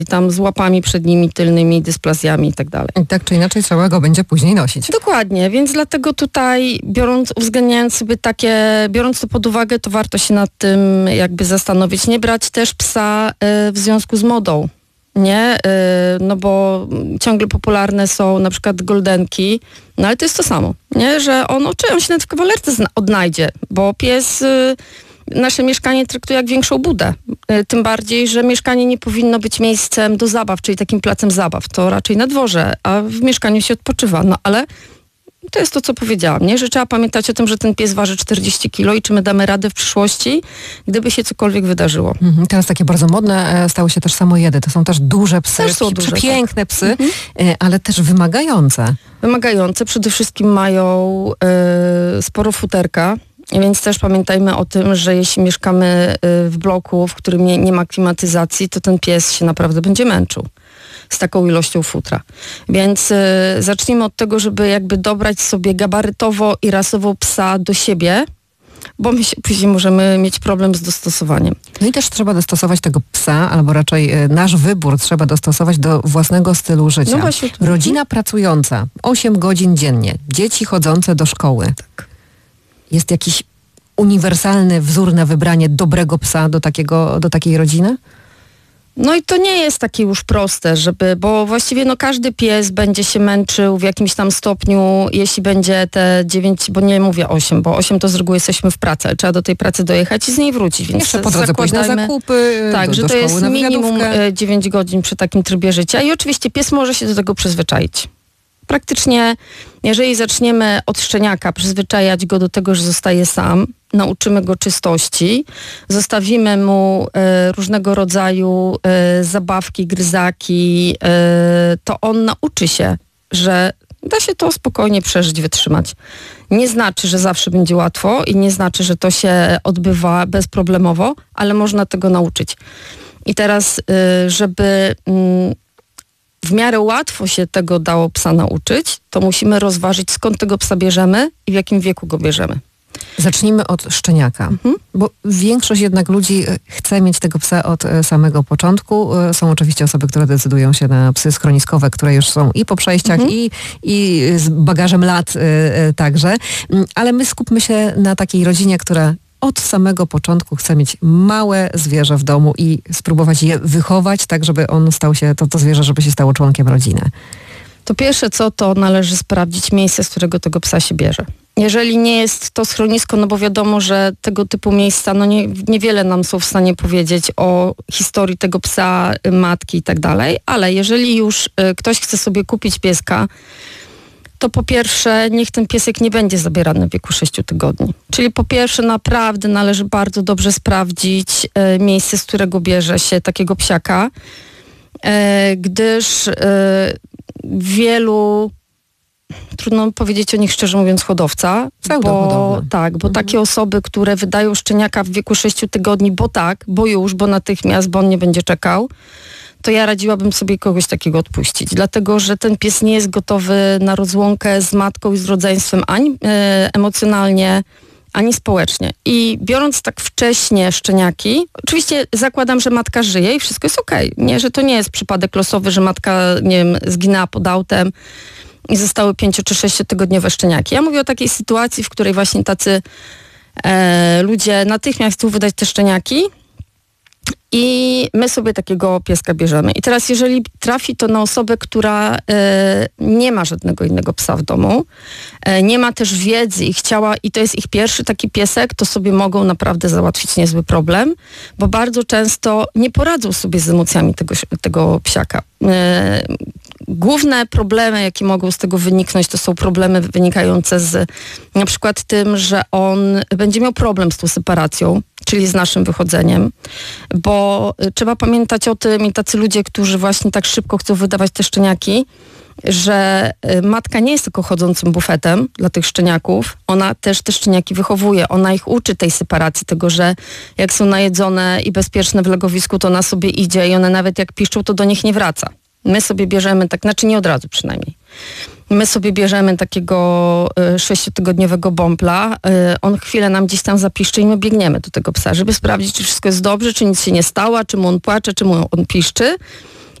I tam z łapami przednimi, tylnymi, dysplazjami i tak dalej. I tak czy inaczej trzeba go będzie później nosić. Dokładnie, więc dlatego tutaj uwzględniając sobie biorąc to pod uwagę, to warto się nad tym jakby zastanowić. Nie brać też psa w związku z modą. Nie, no bo ciągle popularne są na przykład goldenki, no ale to jest to samo, nie, że on się nawet w kawalerce odnajdzie, bo pies nasze mieszkanie traktuje jak większą budę. Tym bardziej, że mieszkanie nie powinno być miejscem do zabaw, czyli takim placem zabaw. To raczej na dworze, a w mieszkaniu się odpoczywa. No ale to jest to, co powiedziałam, nie? Że trzeba pamiętać o tym, że ten pies waży 40 kilo i czy my damy radę w przyszłości, gdyby się cokolwiek wydarzyło. Teraz takie bardzo modne stały się też samojedy. To są też duże psy, też są duże, przepiękne psy, ale też wymagające. Wymagające. Przede wszystkim mają sporo futerka. Więc też pamiętajmy o tym, że jeśli mieszkamy w bloku, w którym nie ma klimatyzacji, to ten pies się naprawdę będzie męczył z taką ilością futra. Więc zacznijmy od tego, żeby jakby dobrać sobie gabarytowo i rasowo psa do siebie, bo my później możemy mieć problem z dostosowaniem. No i też trzeba dostosować tego psa, albo raczej nasz wybór trzeba dostosować do własnego stylu życia. No właśnie. Rodzina pracująca, 8 godzin dziennie, dzieci chodzące do szkoły. Tak. Jest jakiś uniwersalny wzór na wybranie dobrego psa do takiej rodziny? No i to nie jest takie już proste, bo właściwie każdy pies będzie się męczył w jakimś tam stopniu, jeśli będzie te 9, bo nie mówię 8, bo 8 to z reguły jesteśmy w pracy, ale trzeba do tej pracy dojechać i z niej wrócić. Więc jeszcze po drodze pójść na zakupy, tak, że to jest minimum 9 godzin przy takim trybie życia i oczywiście pies może się do tego przyzwyczaić. Praktycznie, jeżeli zaczniemy od szczeniaka przyzwyczajać go do tego, że zostaje sam, nauczymy go czystości, zostawimy mu różnego rodzaju zabawki, gryzaki, to on nauczy się, że da się to spokojnie przeżyć, wytrzymać. Nie znaczy, że zawsze będzie łatwo i nie znaczy, że to się odbywa bezproblemowo, ale można tego nauczyć. I teraz, żeby w miarę łatwo się tego dało psa nauczyć, to musimy rozważyć, skąd tego psa bierzemy i w jakim wieku go bierzemy. Zacznijmy od szczeniaka, bo większość jednak ludzi chce mieć tego psa od samego początku. Są oczywiście osoby, które decydują się na psy schroniskowe, które już są i po przejściach, i z bagażem lat także. Ale my skupmy się na takiej rodzinie, która od samego początku chce mieć małe zwierzę w domu i spróbować je wychować tak, żeby on stał się, to zwierzę, żeby się stało członkiem rodziny. To pierwsze to należy sprawdzić miejsce, z którego tego psa się bierze. Jeżeli nie jest to schronisko, no bo wiadomo, że tego typu miejsca, niewiele nam są w stanie powiedzieć o historii tego psa, matki i tak dalej, ale jeżeli już ktoś chce sobie kupić pieska, to po pierwsze niech ten piesek nie będzie zabierany w wieku 6 tygodni. Czyli po pierwsze naprawdę należy bardzo dobrze sprawdzić miejsce, z którego bierze się takiego psiaka, gdyż wielu, trudno powiedzieć o nich szczerze mówiąc, hodowca. Bo takie osoby, które wydają szczeniaka w wieku 6 tygodni, bo natychmiast, bo on nie będzie czekał, to ja radziłabym sobie kogoś takiego odpuścić. Dlatego, że ten pies nie jest gotowy na rozłąkę z matką i z rodzeństwem ani emocjonalnie, ani społecznie. I biorąc tak wcześnie szczeniaki, oczywiście zakładam, że matka żyje i wszystko jest okej. Nie, że to nie jest przypadek losowy, że matka, zginęła pod autem i zostały 5 czy 6 tygodniowe szczeniaki. Ja mówię o takiej sytuacji, w której właśnie tacy ludzie natychmiast chcą wydać te szczeniaki i my sobie takiego pieska bierzemy. I teraz jeżeli trafi to na osobę, która nie ma żadnego innego psa w domu, nie ma też wiedzy i chciała, i to jest ich pierwszy taki piesek, to sobie mogą naprawdę załatwić niezły problem, bo bardzo często nie poradzą sobie z emocjami tego psiaka. Główne problemy, jakie mogą z tego wyniknąć, to są problemy wynikające z na przykład tym, że on będzie miał problem z tą separacją, czyli z naszym wychodzeniem, bo trzeba pamiętać o tym i tacy ludzie, którzy właśnie tak szybko chcą wydawać te szczeniaki, że matka nie jest tylko chodzącym bufetem dla tych szczeniaków, ona też te szczeniaki wychowuje, ona ich uczy tej separacji, tego, że jak są najedzone i bezpieczne w legowisku, to ona sobie idzie i one nawet jak piszczą, to do nich nie wraca. My sobie bierzemy, nie od razu przynajmniej, my sobie bierzemy takiego 6-tygodniowego bąbla, on chwilę nam gdzieś tam zapiszczy i my biegniemy do tego psa, żeby sprawdzić, czy wszystko jest dobrze, czy nic się nie stało, czy mu on płacze, czy mu on piszczy.